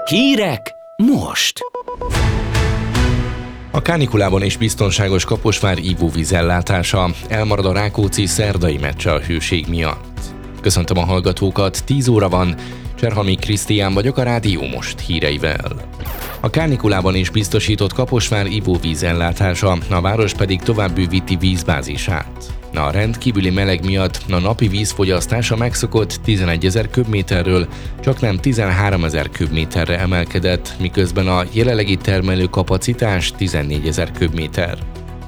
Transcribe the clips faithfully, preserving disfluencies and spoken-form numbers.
Hírek most! A kánikulában is biztonságos Kaposvár ivóvízellátása, elmarad a Rákóczi-szerdai meccse a hőség miatt. Köszöntöm a hallgatókat, tíz óra van, Cserhalmi Krisztián vagyok a Rádió Most híreivel. A kánikulában is biztosított Kaposvár ivóvízellátása, a város pedig tovább bővíti vízbázisát. A rendkívüli meleg miatt a napi vízfogyasztása megszokott tizenegyezer köbméterről csaknem tizenháromezer köbméterre emelkedett, miközben a jelenlegi termelő kapacitás tizennégyezer köbméter.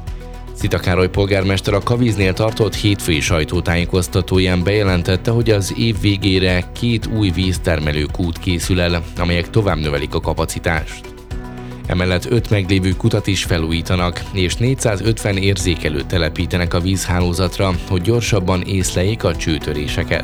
Szita Károly polgármester a Kavíznél tartott hétfői sajtótájékoztatóján bejelentette, hogy az év végére két új víztermelő kút készül el, amelyek tovább növelik a kapacitást. Emellett öt meglévő kutat is felújítanak, és négyszázötven érzékelőt telepítenek a vízhálózatra, hogy gyorsabban észleljék a csőtöréseket.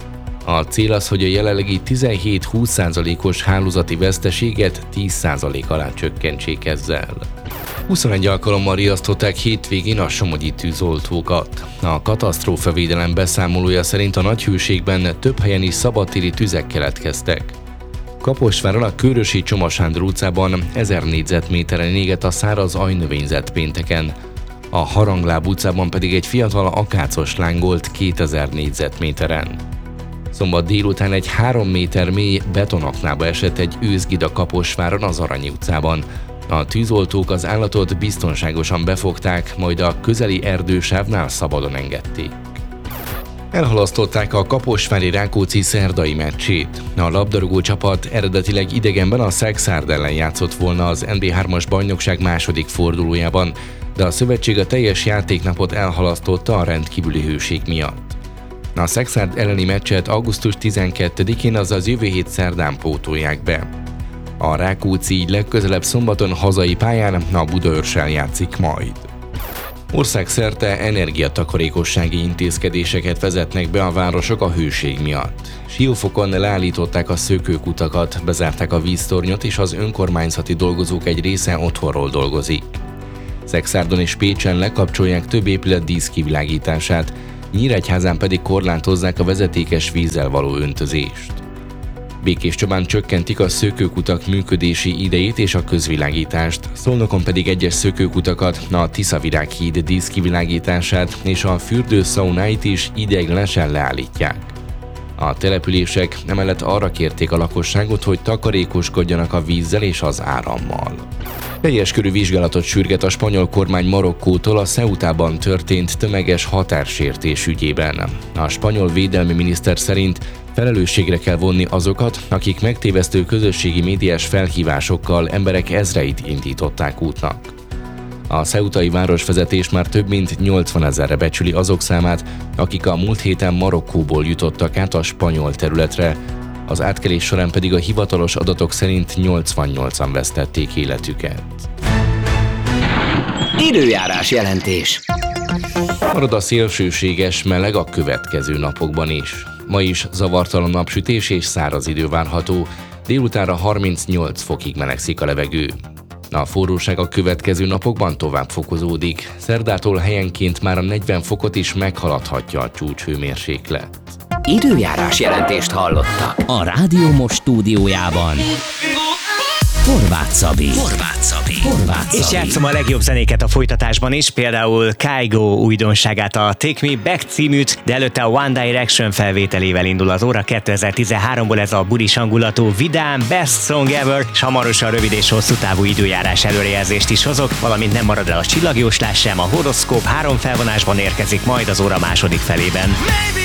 A cél az, hogy a jelenlegi tizenhét-húsz százalékos hálózati veszteséget tíz százalék alá csökkentsék ezzel. huszonegy alkalommal riasztották hétvégén a somogyi tűzoltókat. A katasztrófavédelem beszámolója szerint a nagyhőségben több helyen is szabadtéri tüzek keletkeztek. Kaposváron a Körösi Csoma Sándor utcában ezer négyzetméteren égett a száraz ajnövényzet pénteken. A Harangláb utcában pedig egy fiatal akácos lángolt kétezer négyzetméteren. Szombat délután egy három méter mély betonaknába esett egy őzgida Kaposváron az Aranyi utcában. A tűzoltók az állatot biztonságosan befogták, majd a közeli erdősávnál szabadon engedték. Elhalasztották a kaposvári Rákóczi-szerdai meccsét. A labdarúgó csapat eredetileg idegenben a Szexárd ellen játszott volna az en bé hármas bajnokság második fordulójában, de a szövetség a teljes játéknapot elhalasztotta a rendkívüli hőség miatt. A Szexárd elleni meccset augusztus tizenkettedikén, azaz jövő hét szerdán pótolják be. A Rákóczi így legközelebb szombaton hazai pályán a Budaörssel játszik majd. Országszerte energiatakarékossági intézkedéseket vezetnek be a városok a hőség miatt. Siófokon leállították a szökőkutakat, bezárták a víztornyot, és az önkormányzati dolgozók egy része otthonról dolgozik. Szexárdon és Pécsen lekapcsolják több épület díszkivilágítását, Nyíregyházán pedig korlátozzák a vezetékes vízzel való öntözést. Békéscsabán csökkentik a szökőkutak működési idejét és a közvilágítást, Szolnokon pedig egyes szökőkutakat, a Tiszavirág híd díszkivilágítását és a fürdőszaunáit is ideiglenesen leállítják. A települések emellett arra kérték a lakosságot, hogy takarékoskodjanak a vízzel és az árammal. Teljes körű vizsgálatot sürget a spanyol kormány Marokkótól a Ceutában történt tömeges határsértés ügyében. A spanyol védelmi miniszter szerint felelősségre kell vonni azokat, akik megtévesztő közösségi médiás felhívásokkal emberek ezreit indították útnak. A ceutai városvezetés már több mint nyolcvanezerre becsüli azok számát, akik a múlt héten Marokkóból jutottak át a spanyol területre, az átkelés során pedig a hivatalos adatok szerint nyolcvannyolcan vesztették életüket. Időjárás jelentés. Marad a szélsőséges meleg a következő napokban is. Ma is zavartalan napsütés és száraz idő várható, délutánra harmincnyolc fokig melegszik a levegő. A forróság a következő napokban tovább fokozódik, szerdától helyenként már a negyven fokot is meghaladhatja a csúcshőmérséklet. Időjárás jelentést hallottak a Rádió Most stúdiójában. Horváth Szabi. Horváth Szabi. Horváth Szabi. És játszom a legjobb zenéket a folytatásban is, például Kygo újdonságát, a Take Me Back címűt, de előtte a One Direction felvételével indul az óra. kétezer-tizenháromból ez a bulis hangulatú, vidám, best song ever, és hamarosan rövid és hosszú távú időjárás előrejelzést is hozok, valamint nem marad el a csillagjóslás sem, a horoszkóp három felvonásban érkezik majd az óra második felében.